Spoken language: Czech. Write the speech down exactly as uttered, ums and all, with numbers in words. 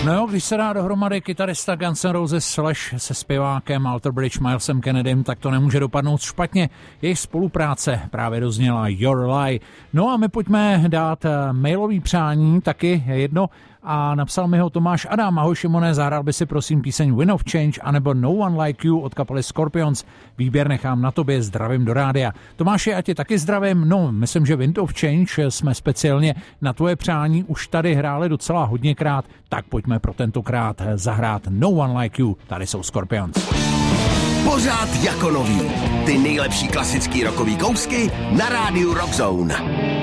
No jo, když se dá dohromady kytarista Guns N' Roses Slash se zpěvákem Alter Bridge Milesem Kennedym, tak to nemůže dopadnout špatně. Jejich spolupráce právě dozněla Your Lie. No a my pojďme dát mailový přání, taky jedno, a napsal mi ho Tomáš Adam. Ahoj Šimone, zahrál by si prosím píseň Wind of Change anebo No One Like You od kapely Scorpions. Výběr nechám na tobě, zdravím do rádia. Tomáši, a tě taky zdravím. No, myslím, že Wind of Change jsme speciálně na tvoje přání už tady hráli docela hodněkrát, tak pojďme pro tentokrát zahrát No One Like You. Tady jsou Scorpions. Pořád jako nový. Ty nejlepší klasický rockový kousky na rádiu Rock Zone.